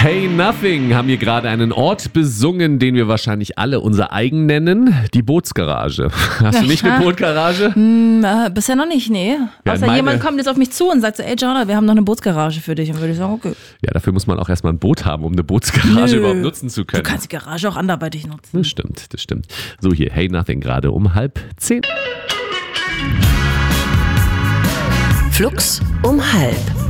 Hey Nothing haben hier gerade einen Ort besungen, den wir wahrscheinlich alle unser eigen nennen, die Bootsgarage. Hast du nicht eine Bootgarage? Bisher noch nicht, nee. Ja, Außer jemand kommt jetzt auf mich zu und sagt so, ey Jonah, wir haben noch eine Bootsgarage für dich. Und würde ich sagen, okay. Ja, dafür muss man auch erstmal ein Boot haben, um eine Bootsgarage überhaupt nutzen zu können. Du kannst die Garage auch anderweitig nutzen. Das stimmt. So, hier, Hey Nothing gerade um 9:30. Flux um 9:30.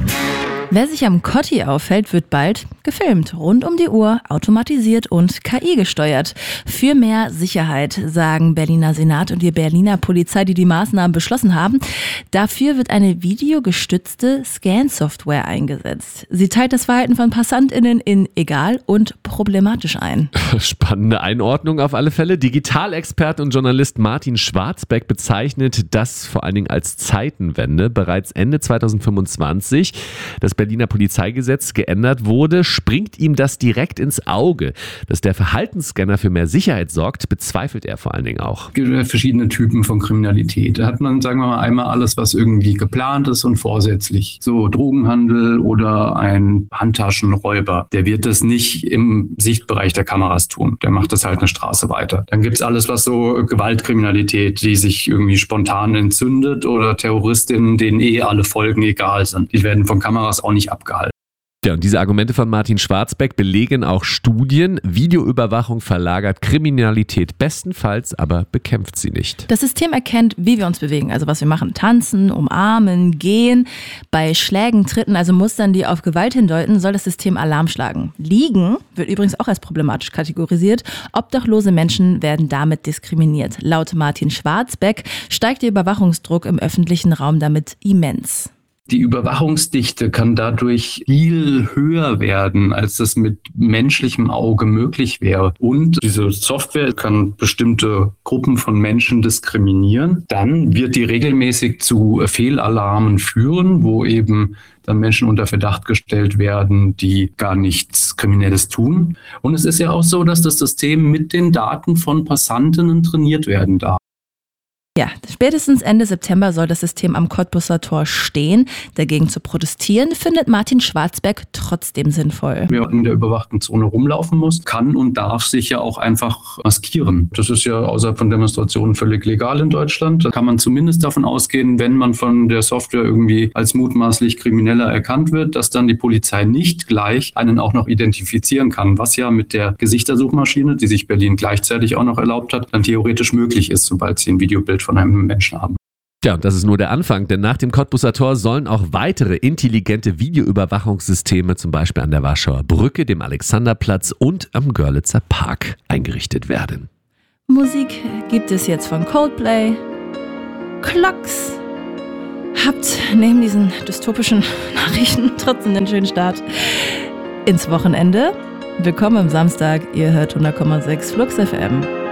Wer sich am Kotti auffällt, wird bald gefilmt. Rund um die Uhr, automatisiert und KI gesteuert. Für mehr Sicherheit, sagen Berliner Senat und die Berliner Polizei, die Maßnahmen beschlossen haben. Dafür wird eine videogestützte Scan-Software eingesetzt. Sie teilt das Verhalten von PassantInnen in egal und problematisch ein. Spannende Einordnung auf alle Fälle. Digitalexperte und Journalist Martin Schwarzbeck bezeichnet das vor allen Dingen als Zeitenwende. Bereits Ende 2025, das Berliner Polizeigesetz geändert wurde, springt ihm das direkt ins Auge. Dass der Verhaltensscanner für mehr Sicherheit sorgt, bezweifelt er vor allen Dingen auch. Es gibt verschiedene Typen von Kriminalität. Da hat man, sagen wir mal, einmal alles, was irgendwie geplant ist und vorsätzlich. So Drogenhandel oder ein Handtaschenräuber. Der wird das nicht im Sichtbereich der Kameras tun. Der macht das halt eine Straße weiter. Dann gibt es alles, was so Gewaltkriminalität, die sich irgendwie spontan entzündet, oder Terroristinnen, denen alle Folgen egal sind. Die werden von Kameras auch nicht abgehalten. Ja, und diese Argumente von Martin Schwarzbeck belegen auch Studien. Videoüberwachung verlagert Kriminalität bestenfalls, aber bekämpft sie nicht. Das System erkennt, wie wir uns bewegen, also was wir machen. Tanzen, umarmen, gehen. Bei Schlägen, Tritten, also Mustern, die auf Gewalt hindeuten, soll das System Alarm schlagen. Liegen wird übrigens auch als problematisch kategorisiert. Obdachlose Menschen werden damit diskriminiert. Laut Martin Schwarzbeck steigt der Überwachungsdruck im öffentlichen Raum damit immens. Die Überwachungsdichte kann dadurch viel höher werden, als das mit menschlichem Auge möglich wäre. Und diese Software kann bestimmte Gruppen von Menschen diskriminieren. Dann wird die regelmäßig zu Fehlalarmen führen, wo eben dann Menschen unter Verdacht gestellt werden, die gar nichts Kriminelles tun. Und es ist ja auch so, dass das System mit den Daten von Passantinnen trainiert werden darf. Ja, spätestens Ende September soll das System am Cottbuser Tor stehen. Dagegen zu protestieren, findet Martin Schwarzbeck trotzdem sinnvoll. Wer in der überwachten Zone rumlaufen muss, kann und darf sich ja auch einfach maskieren. Das ist ja außerhalb von Demonstrationen völlig legal in Deutschland. Da kann man zumindest davon ausgehen, wenn man von der Software irgendwie als mutmaßlich Krimineller erkannt wird, dass dann die Polizei nicht gleich einen auch noch identifizieren kann, was ja mit der Gesichtersuchmaschine, die sich Berlin gleichzeitig auch noch erlaubt hat, dann theoretisch möglich ist, sobald sie ein Videobild von einem Menschen haben. Ja, und das ist nur der Anfang, denn nach dem Cottbuser Tor sollen auch weitere intelligente Videoüberwachungssysteme, zum Beispiel an der Warschauer Brücke, dem Alexanderplatz und am Görlitzer Park eingerichtet werden. Musik gibt es jetzt von Coldplay, Clocks. Habt neben diesen dystopischen Nachrichten trotzdem einen schönen Start ins Wochenende. Willkommen am Samstag, ihr hört 100,6 Flux FM.